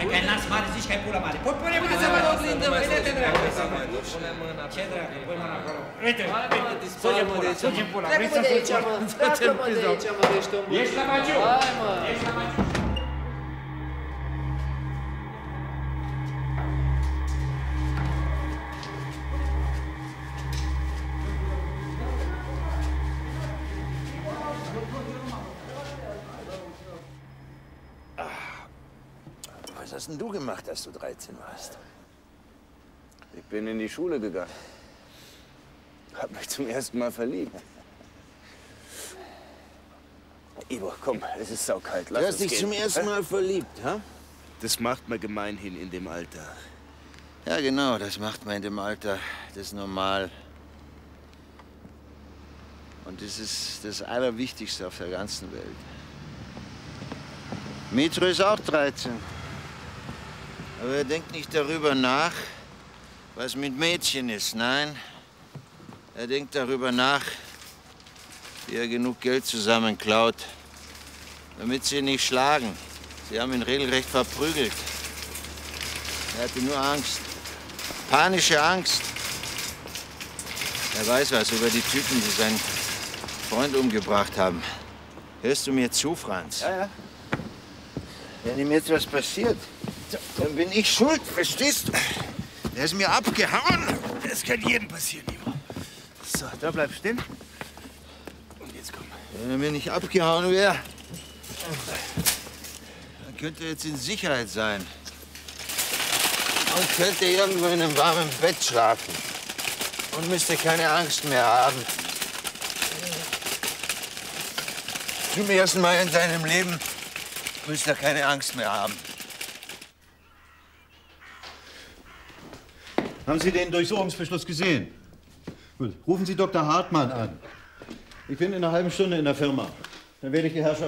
Hai că n-ați mare, zici că ai pula mare. Pui pune mâna să văd oglindă, mă, uite-te dracu. Ce dracu, pui mâna acolo. Uite, suge-mi pula, vrei să fugi? Pleacă-mă de aici, mă, ești om bun. Ești la magiu. Hai, mă. Ești la magiu. Was hast denn du gemacht, als du 13 warst? Ich bin in die Schule gegangen. Hab mich zum ersten Mal verliebt. Igor, komm, es ist saukalt. Lass Du uns hast dich gehen. zum ersten Mal verliebt, ha? Das macht man gemeinhin in dem Alter. Ja, genau, das macht man in dem Alter. Das ist normal. Und das ist das Allerwichtigste auf der ganzen Welt. Mitro ist auch 13. Aber er denkt nicht darüber nach, was mit Mädchen ist. Nein, er denkt darüber nach, wie er genug Geld zusammenklaut, damit sie ihn nicht schlagen. Sie haben ihn regelrecht verprügelt. Er hatte nur Angst. Panische Angst. Er weiß was über die Typen, die seinen Freund umgebracht haben. Hörst du mir zu, Franz? Ja, ja. Wenn ihm jetzt was passiert, dann bin ich schuld, verstehst du? Der ist mir abgehauen. Das kann jedem passieren, Igor. So, da bleib stehen. Und jetzt komm. Wenn er mir nicht abgehauen wäre, dann könnte er jetzt in Sicherheit sein. Und könnte irgendwo in einem warmen Bett schlafen. Und müsste keine Angst mehr haben. Zum ersten Mal in seinem Leben müsste er keine Angst mehr haben. Haben Sie den Durchsuchungsbeschluss gesehen? Gut, rufen Sie Dr. Hartmann an. Ich bin in einer halben Stunde in der Firma. Dann werde ich die Herrschaft